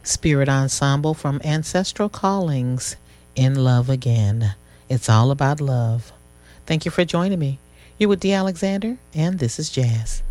Spirit Ensemble from Ancestral Callings, In Love Again. It's all about love. Thank you for joining me. You're with Dee Alexander, and this is Jazz.